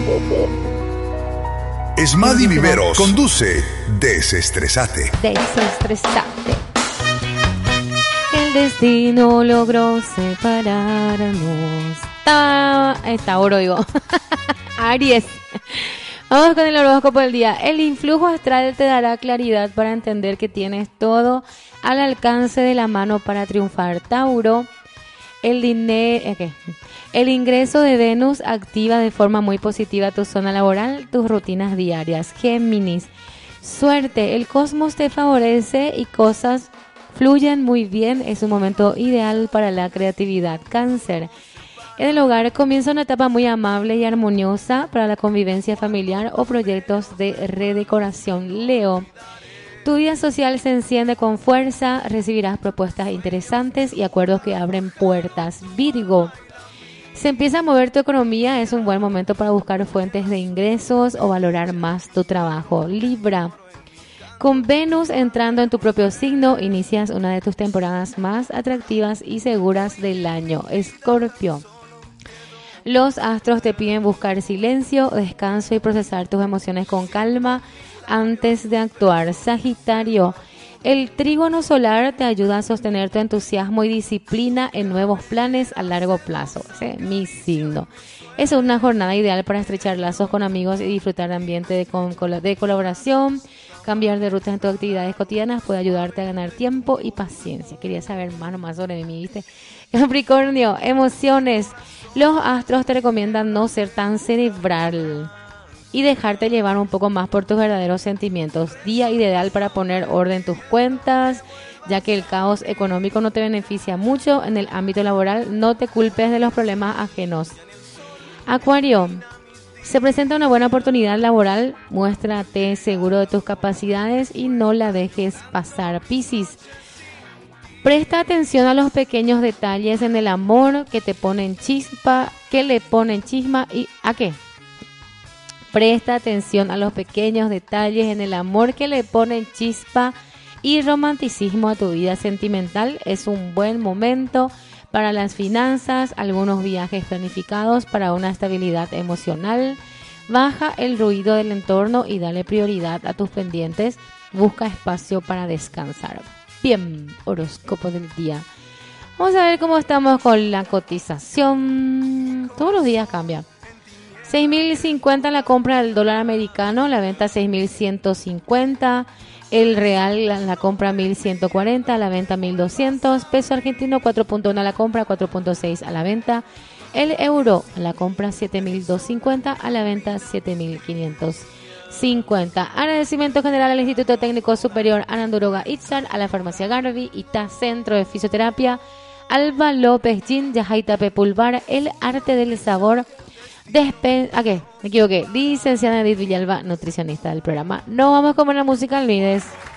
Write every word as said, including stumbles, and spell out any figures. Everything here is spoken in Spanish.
Esmadi Viveros conduce Desestresate. Desestresate. El destino logró separarnos. Ta... Tauro, digo. Aries. Vamos con el horóscopo del día. El influjo astral te dará claridad para entender que tienes todo al alcance de la mano para triunfar. Tauro. El dinero, okay. El ingreso de Venus activa de forma muy positiva tu zona laboral, tus rutinas diarias. Géminis, suerte, el cosmos te favorece y cosas fluyen muy bien. Es un momento ideal para la creatividad. Cáncer, en el hogar comienza una etapa muy amable y armoniosa para la convivencia familiar o proyectos de redecoración. Leo, tu vida social se enciende con fuerza, recibirás propuestas interesantes y acuerdos que abren puertas. Virgo, se empieza a mover tu economía, es un buen momento para buscar fuentes de ingresos o valorar más tu trabajo. Libra, con Venus entrando en tu propio signo, inicias una de tus temporadas más atractivas y seguras del año. Escorpio, los astros te piden buscar silencio, descanso y procesar tus emociones con calma antes de actuar. Sagitario, el trígono solar te ayuda a sostener tu entusiasmo y disciplina en nuevos planes a largo plazo. Ese es mi signo. Es una jornada ideal para estrechar lazos con amigos y disfrutar de ambiente de, con, de colaboración. Cambiar de rutas en tus actividades cotidianas puede ayudarte a ganar tiempo y paciencia. Quería saber más nomás sobre mí, ¿viste? Capricornio, emociones. Los astros te recomiendan no ser tan cerebral y dejarte llevar un poco más por tus verdaderos sentimientos. Día ideal para poner orden en tus cuentas, ya que el caos económico no te beneficia mucho en el ámbito laboral. No te culpes de los problemas ajenos. Acuario, se presenta una buena oportunidad laboral. Muéstrate seguro de tus capacidades y no la dejes pasar. Piscis, presta atención a los pequeños detalles en el amor que te ponen chispa, que le ponen chisma y ¿a qué? Presta atención a los pequeños detalles en el amor que le ponen chispa y romanticismo a tu vida sentimental. Es un buen momento para las finanzas, algunos viajes planificados para una estabilidad emocional. Baja el ruido del entorno y dale prioridad a tus pendientes. Busca espacio para descansar. Bien, horóscopo del día. Vamos a ver cómo estamos con la cotización. Todos los días cambia. seis mil cincuenta la compra del dólar americano, la venta seis mil ciento cincuenta, el real la, la compra mil ciento cuarenta, la venta mil doscientos, peso argentino cuatro punto uno a la compra, cuatro punto seis a la venta, el euro a la compra siete mil doscientos cincuenta, a la venta siete mil quinientos cincuenta. Agradecimiento general al Instituto Técnico Superior Ananduroga Itzar, a la Farmacia Garbi, Ita Centro de Fisioterapia, Alba López Gin, Yajaita Pepulvar, El Arte del Sabor. Despe ¿A qué? Me equivoqué. Licenciada Edith Villalba, nutricionista del programa. No vamos con la música, olvides.